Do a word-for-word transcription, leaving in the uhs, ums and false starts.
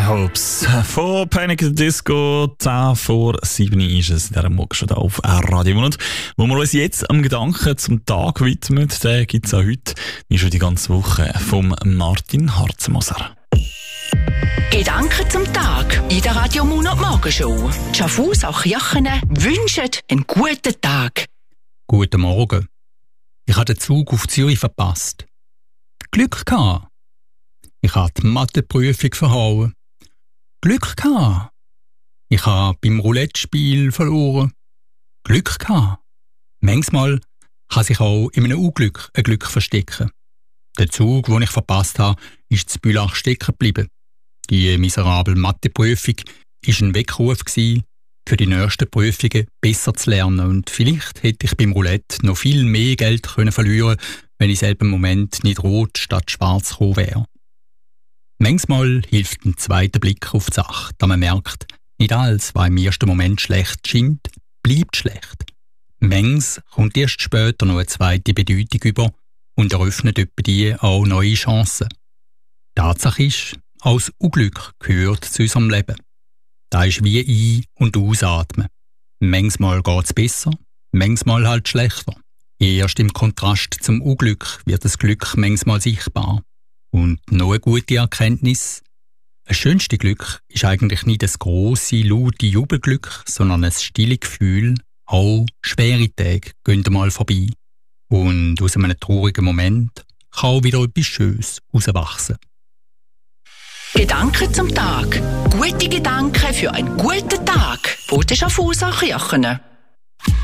Hopes von Panic at the Disco. zehn vor sieben ist es, der Morgen schon da auf Radio Monat. Wo wir uns jetzt am Gedanken zum Tag widmen, den gibt es auch heute, wie schon die ganze Woche, vom Martin Harzenmoser. Gedanken zum Tag in der Radio Monat Morgenshow. Schaffhausen auch Jochen wünschen einen guten Tag. Guten Morgen. Ich habe den Zug auf Zürich verpasst. Glück gehabt. Ich habe die Matheprüfung verhauen. Glück gehabt. Ich habe beim Roulette-Spiel verloren. Glück gehabt. Manchmal kann sich auch in einem Unglück ein Glück verstecken. Der Zug, den ich verpasst habe, ist zu Bülach stecken geblieben. Die miserable Matheprüfung war ein Weckruf für die nächsten Prüfungen besser zu lernen. Und vielleicht hätte ich beim Roulette noch viel mehr Geld können verlieren, wenn ich selber im Moment nicht rot statt schwarz gekommen wäre. Manchmal hilft ein zweiter Blick auf die Sache, da man merkt, nicht alles, was im ersten Moment schlecht scheint, bleibt schlecht. Manches kommt erst später noch eine zweite Bedeutung über und eröffnet etwa die auch neue Chancen. Tatsache ist, auch das Unglück gehört zu unserem Leben. Da ist wie ein- und ausatmen. Manchmal geht es besser, manchmal halt schlechter. Erst im Kontrast zum Unglück wird das Glück manchmal sichtbar. Und noch eine gute Erkenntnis: Das schönste Glück ist eigentlich nicht das grosse, laute Jubelglück, sondern ein stilles Gefühl. Auch schwere Tage gehen mal vorbei. Und aus einem traurigen Moment kann auch wieder etwas Schönes herauswachsen. Gedanken zum Tag. Gute Gedanken für einen guten Tag. Von der Schaffhauser Kirche.